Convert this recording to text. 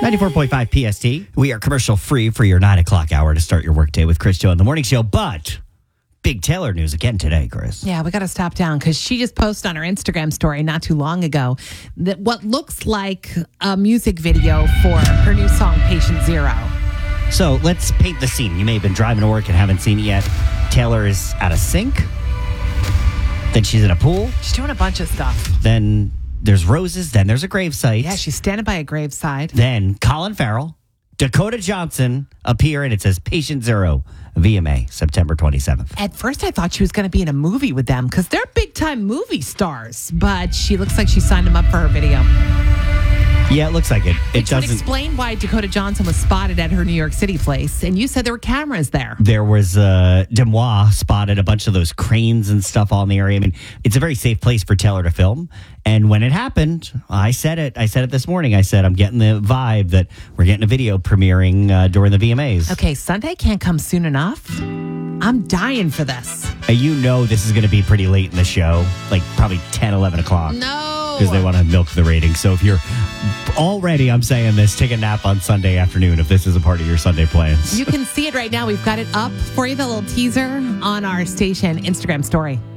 94.5 PST. We are commercial free for your 9 o'clock hour to start your workday with Chris Joe in the morning show. But big Taylor news again today, Chris. Yeah, we got to stop down because she just posted on her Instagram story not too long ago that what looks like a music video for her new song, Patient Zero. So let's paint the scene. You may have been driving to work and haven't seen it yet. Taylor is at a sink. Then she's in a pool. She's doing a bunch of stuff. Then there's roses. Then there's a gravesite. Yeah, she's standing by a graveside. Then Colin Farrell, Dakota Johnson appear, and it says Patient Zero, VMA, September 27th. At first, I thought she was going to be in a movie with them because they're big-time movie stars. But she looks like she signed them up for her video. Yeah, it looks like it. Which would explain why Dakota Johnson was spotted at her New York City place. And you said there were cameras there. There was Demois spotted a bunch of those cranes and stuff all in the area. I mean, it's a very safe place for Taylor to film. And when it happened, I said it this morning. I said, I'm getting the vibe that we're getting a video premiering during the VMAs. Okay, Sunday can't come soon enough. I'm dying for this. You know this is going to be pretty late in the show, like probably 10, 11 o'clock. No. Because they want to milk the ratings. So if you're already, I'm saying this, take a nap on Sunday afternoon if this is a part of your Sunday plans. You can see it right now. We've got it up for you, the little teaser on our station Instagram story.